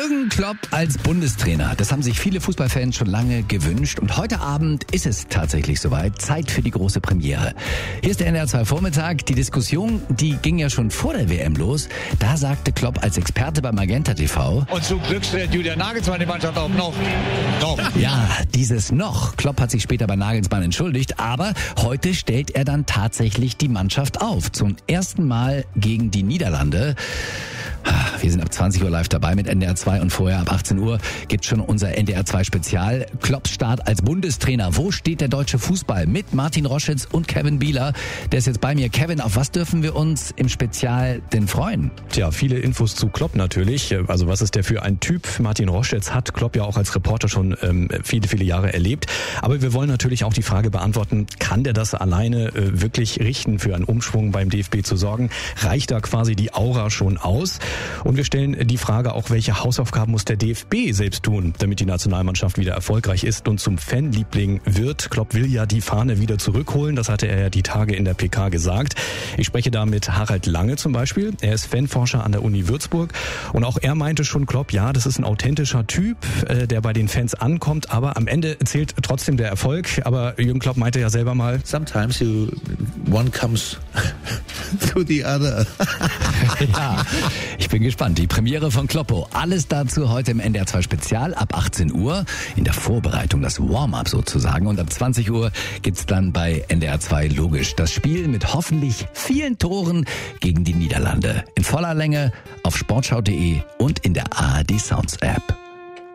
Jürgen Klopp als Bundestrainer. Das haben sich viele Fußballfans schon lange gewünscht. Und heute Abend ist es tatsächlich soweit. Zeit für die große Premiere. Hier ist der NDR 2 Vormittag. Die Diskussion, die ging ja schon vor der WM los. Da sagte Klopp als Experte bei Magenta TV. Und zum Glück stellt Julian Nagelsmann die Mannschaft auch noch. Ja, dieses noch. Klopp hat sich später bei Nagelsmann entschuldigt. Aber heute stellt er dann tatsächlich die Mannschaft auf. Zum ersten Mal gegen die Niederlande. Wir sind ab 20 Uhr live dabei mit NDR 2 und vorher ab 18 Uhr gibt's schon unser NDR 2 Spezial. Klopps Start als Bundestrainer. Wo steht der deutsche Fußball? Mit Martin Roschitz und Kevin Bieler. Der ist jetzt bei mir. Kevin, auf was dürfen wir uns im Spezial denn freuen? Tja, viele Infos zu Klopp natürlich. Also was ist der für ein Typ? Martin Roschitz hat Klopp ja auch als Reporter schon viele Jahre erlebt. Aber wir wollen natürlich auch die Frage beantworten, kann der das alleine wirklich richten, für einen Umschwung beim DFB zu sorgen? Reicht da quasi die Aura schon aus? Und wir stellen die Frage auch, welche Hausaufgaben muss der DFB selbst tun, damit die Nationalmannschaft wieder erfolgreich ist und zum Fanliebling wird. Klopp will ja die Fahne wieder zurückholen, das hatte er ja die Tage in der PK gesagt. Ich spreche da mit Harald Lange zum Beispiel, er ist Fanforscher an der Uni Würzburg und auch er meinte schon, Klopp, ja, das ist ein authentischer Typ, der bei den Fans ankommt, aber am Ende zählt trotzdem der Erfolg. Aber Jürgen Klopp meinte ja selber mal, sometimes one comes to the other. Ja, ich bin gespannt. Die Premiere von Kloppo. Alles dazu heute im NDR 2 Spezial ab 18 Uhr. In der Vorbereitung, das Warm-up sozusagen. Und ab 20 Uhr gibt's dann bei NDR 2 logisch das Spiel mit hoffentlich vielen Toren gegen die Niederlande. In voller Länge auf sportschau.de und in der ARD Sounds App.